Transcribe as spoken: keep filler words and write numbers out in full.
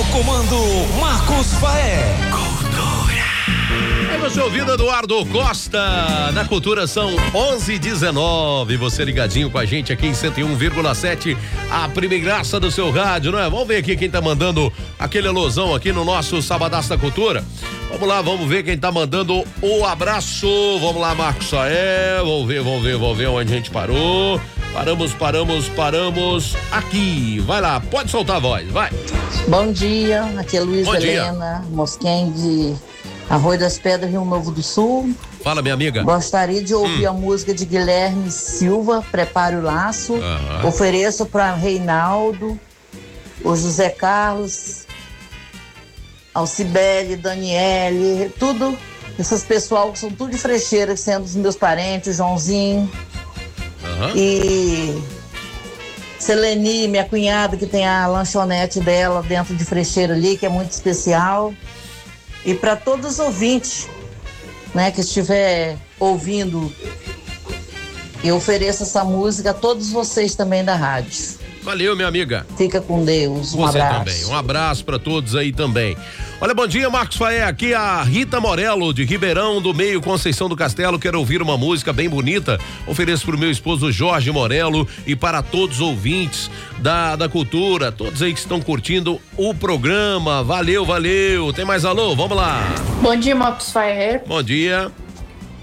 comando Marcos Faé. É você ouvindo Eduardo Costa na Cultura, são onze e dezenove, você ligadinho com a gente aqui em cento e um vírgula sete, a primeiraça do seu rádio, não é? Vamos ver aqui quem tá mandando aquele alusão aqui no nosso Sabadaço da Cultura. Vamos lá, vamos ver quem tá mandando o abraço. Vamos lá, Marcos Saé, vamos ver, vamos ver, vamos ver onde a gente parou. Paramos, paramos, paramos aqui. Vai lá, pode soltar a voz, vai. Bom dia, aqui é Luiz Bom Helena Mosquen de Arroio das Pedras, Rio Novo do Sul. Fala, minha amiga. Gostaria de ouvir hum. a música de Guilherme Silva, Prepare o Laço. Uhum. Ofereço para Reinaldo, o José Carlos, Alcibele, Daniele, tudo, esses pessoal que são tudo de Frecheira, sendo os meus parentes, Joãozinho. Uhum. E Seleni, minha cunhada, que tem a lanchonete dela dentro de Frecheira ali, que é muito especial. E para todos os ouvintes, né, que estiver ouvindo, eu ofereço essa música a todos vocês também da rádio. Valeu, minha amiga. Fica com Deus, um Você abraço. também, um abraço para todos aí também. Olha, bom dia, Marcos Faé, aqui é a Rita Morello, de Ribeirão do Meio, Conceição do Castelo. Quero ouvir uma música bem bonita, ofereço pro meu esposo Jorge Morello e para todos os ouvintes da, da cultura, todos aí que estão curtindo o programa. Valeu, valeu. Tem mais alô? Vamos lá. Bom dia, Marcos Faé. Bom dia.